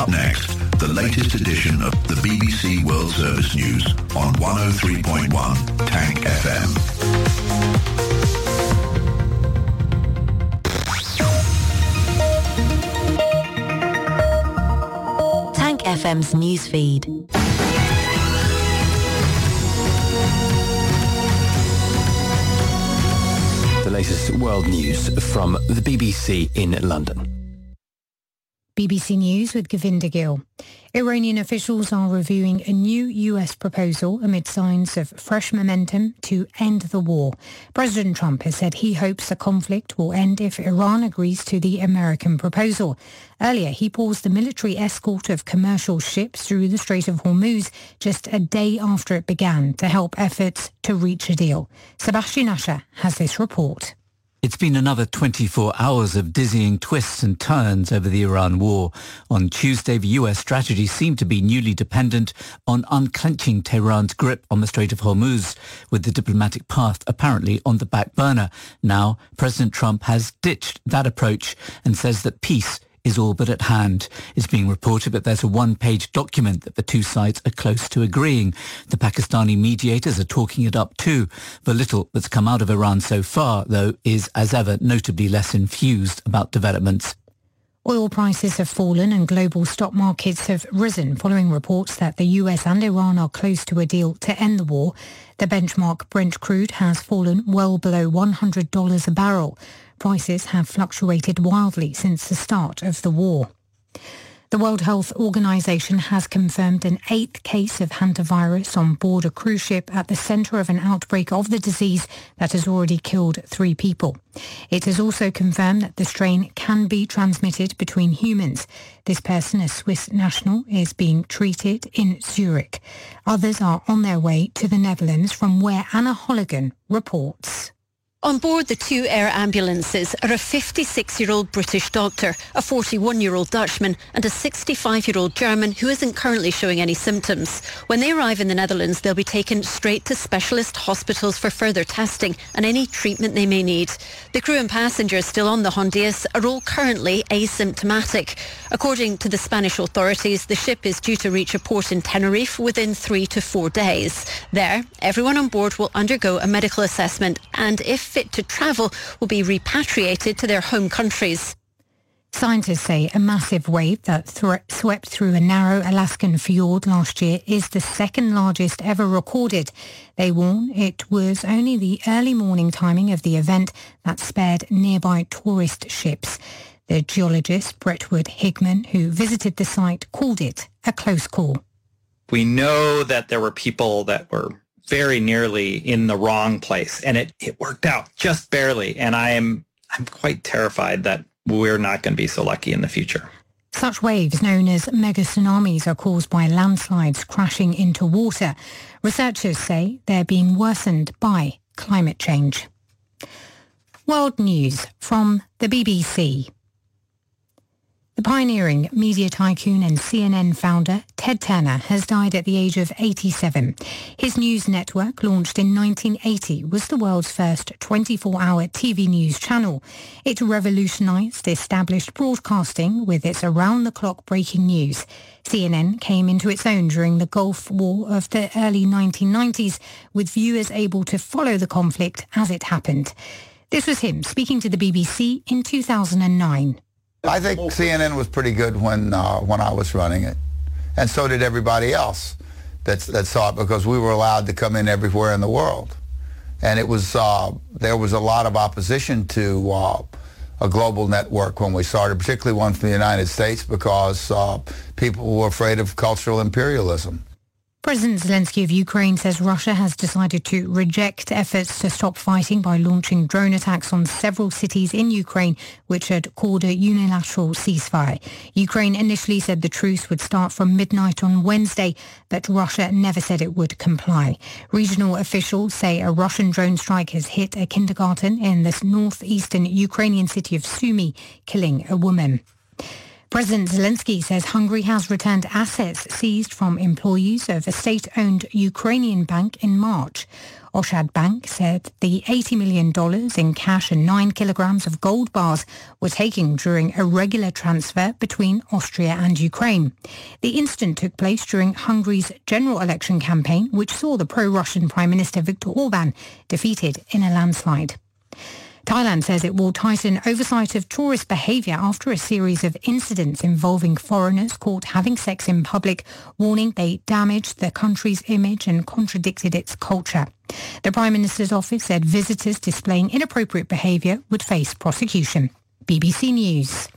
Up next, the latest edition of the BBC World Service News on 103.1 Tank FM. Tank FM's newsfeed. The latest world news from the BBC in London. BBC News with Govinda Gill. Iranian officials are reviewing a new US proposal amid signs of fresh momentum to end the war. President Trump has said he hopes the conflict will end if Iran agrees to the American proposal. Earlier, he paused the military escort of commercial ships through the Strait of Hormuz just a day after it began to help efforts to reach a deal. Sebastian Asher has this report. It's been another 24 hours of dizzying twists and turns over the Iran war. On Tuesday, the US strategy seemed to be newly dependent on unclenching Tehran's grip on the Strait of Hormuz, with the diplomatic path apparently on the back burner. Now, President Trump has ditched that approach and says that peace is all but at hand. It's being reported that there's a one-page document that the two sides are close to agreeing. The Pakistani mediators are talking it up too. The little that's come out of Iran so far, though, is as ever notably less enthused about developments. Oil prices have fallen and global stock markets have risen following reports that the US and Iran are close to a deal to end the war. The benchmark Brent crude has fallen well below $100 a barrel. Prices have fluctuated wildly since the start of the war. The World Health Organization has confirmed an 8th case of hantavirus on board a cruise ship at the center of an outbreak of the disease that has already killed 3 people. It has also confirmed that the strain can be transmitted between humans. This person, a Swiss national, is being treated in Zurich. Others are on their way to the Netherlands, from where Anna Holligan reports. On board the 2 air ambulances are a 56-year-old British doctor, a 41-year-old Dutchman and a 65-year-old German who isn't currently showing any symptoms. When they arrive in the Netherlands, they'll be taken straight to specialist hospitals for further testing and any treatment they may need. The crew and passengers still on the Hondias are all currently asymptomatic. According to the Spanish authorities, the ship is due to reach a port in Tenerife within 3 to 4 days. There, everyone on board will undergo a medical assessment and, if fit to travel, will be repatriated to their home countries. Scientists say a massive wave that swept through a narrow Alaskan fjord last year is the second largest ever recorded. They warn it was only the early morning timing of the event that spared nearby tourist ships. The geologist Brentwood Higman, who visited the site, called it a close call. We know that there were people that were very nearly in the wrong place, and it worked out just barely. And I'm quite terrified that we're not going to be so lucky in the future. Such waves, known as mega tsunamis, are caused by landslides crashing into water. Researchers say they're being worsened by climate change. World news from the BBC. The pioneering media tycoon and CNN founder Ted Turner has died at the age of 87. His news network, launched in 1980, was the world's first 24-hour TV news channel. It revolutionized established broadcasting with its around-the-clock breaking news. CNN came into its own during the Gulf War of the early 1990s, with viewers able to follow the conflict as it happened. This was him speaking to the BBC in 2009. I think CNN was pretty good when I was running it, and so did everybody else that saw it, because we were allowed to come in everywhere in the world, and it was there was a lot of opposition to a global network when we started, particularly one from the United States, because people were afraid of cultural imperialism. President Zelensky of Ukraine says Russia has decided to reject efforts to stop fighting by launching drone attacks on several cities in Ukraine, which had called a unilateral ceasefire. Ukraine initially said the truce would start from midnight on Wednesday, but Russia never said it would comply. Regional officials say a Russian drone strike has hit a kindergarten in the northeastern Ukrainian city of Sumy, killing a woman. President Zelensky says Hungary has returned assets seized from employees of a state-owned Ukrainian bank in March. Oshad Bank said the $80 million in cash and 9 kilograms of gold bars were taken during a regular transfer between Austria and Ukraine. The incident took place during Hungary's general election campaign, which saw the pro-Russian Prime Minister Viktor Orbán defeated in a landslide. Thailand says it will tighten oversight of tourist behaviour after a series of incidents involving foreigners caught having sex in public, warning they damaged the country's image and contradicted its culture. The Prime Minister's office said visitors displaying inappropriate behaviour would face prosecution. BBC News.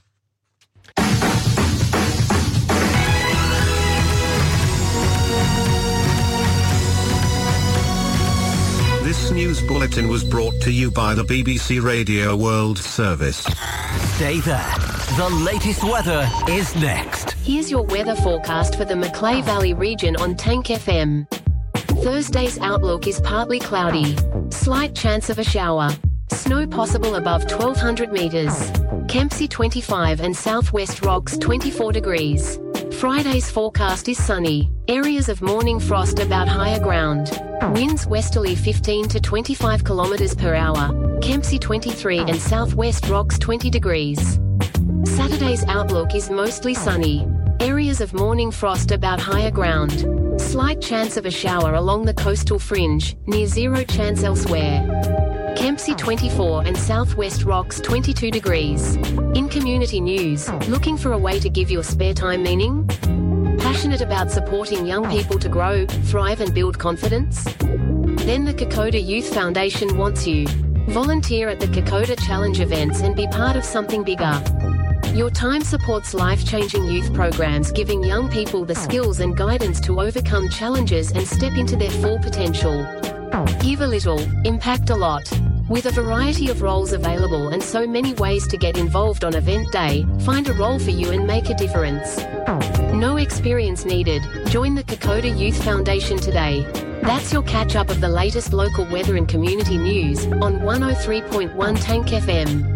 This news bulletin was brought to you by the BBC Radio World Service. Stay there. The latest weather is next. Here's your weather forecast for the Macleay Valley region on Tank FM. Thursday's outlook is partly cloudy. Slight chance of a shower. Snow possible above 1,200 metres. Kempsey 25 and Southwest Rocks 24 degrees. Friday's forecast is sunny. Areas of morning frost about higher ground. Winds westerly 15 to 25 kilometres per hour. Kempsey 23 and Southwest Rocks 20 degrees. Saturday's outlook is mostly sunny. Areas of morning frost about higher ground. Slight chance of a shower along the coastal fringe, near zero chance elsewhere. Kempsey 24 and Southwest Rocks 22 degrees. In community news, looking for a way to give your spare time meaning? Passionate about supporting young people to grow, thrive and build confidence? Then the Kokoda Youth Foundation wants you. Volunteer at the Kokoda Challenge events and be part of something bigger. Your time supports life-changing youth programs, giving young people the skills and guidance to overcome challenges and step into their full potential. Give a little, impact a lot. With a variety of roles available and so many ways to get involved on event day, find a role for you and make a difference. No experience needed. Join the Kokoda Youth Foundation today. That's your catch-up of the latest local weather and community news on 103.1 Tank FM.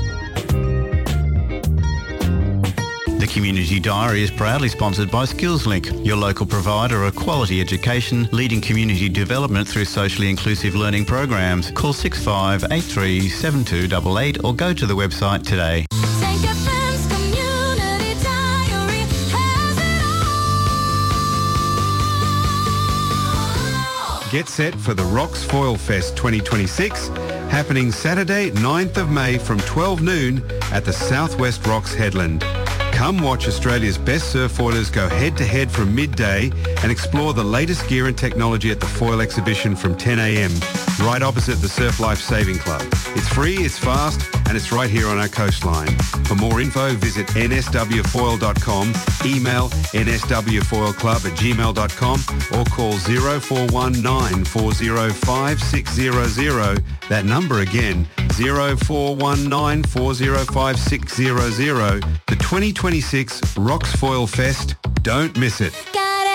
The Community Diary is proudly sponsored by SkillsLink, your local provider of quality education, leading community development through socially inclusive learning programs. Call 6583 7288 or go to the website today. Get set for the Rocks Foil Fest 2026, happening Saturday 9th of May from 12 noon at the Southwest Rocks Headland. Come watch Australia's best surfboarders go head-to-head from midday and explore the latest gear and technology at the Foil exhibition from 10 a.m, right opposite the Surf Life Saving Club. It's free, it's fast, and it's right here on our coastline. For more info, visit nswfoil.com, email nswfoilclub@gmail.com or call 0419 405 600. That number again, 0419 405 600. The 2026 Rocks Foil Fest. Don't miss it.